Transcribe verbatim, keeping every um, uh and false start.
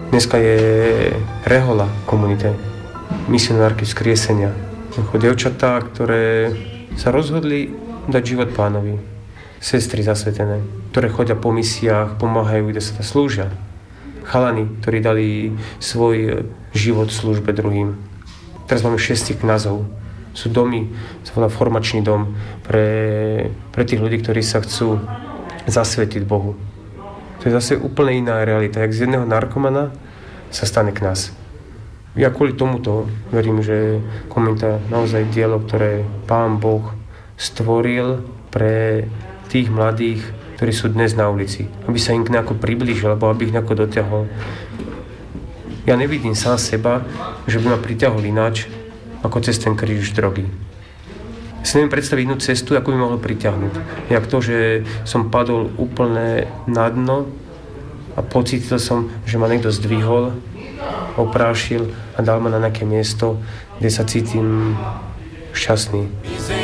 Dneska je rehoľa komunite, misionárky vzkriesenia. Ako dievčatá, ktoré sa rozhodli dať život Pánovi. Sestry zasvetené, ktoré chodia po misiách, pomáhajú, kde sa slúžia. Chalani, ktorí dali svoj život v službe druhým. Teraz máme šesť kňazov. Sú domy, sa volá formačný dom pre, pre tých ľudí, ktorí sa chcú zasvetiť Bohu. To je zase úplne iná realita. Jak z jedného narkomana sa stane kňaz. Ja kvôli tomuto verím, že komunita naozaj dielo, ktoré Pán Boh stvoril pre tých mladých, ktorí sú dnes na ulici. Aby sa im nejako priblížil, alebo aby ich nejako dotiahol. Ja nevidím sám seba, že by ma priťahol ináč, ako cez ten kríž drogy. Si neviem predstaviť inú cestu, ako by mohol priťahnuť. Jak to, že som padol úplne na dno a pocítil som, že ma niekto zdvihol, oprášil a dal ma na nejaké miesto, kde sa cítim šťastný.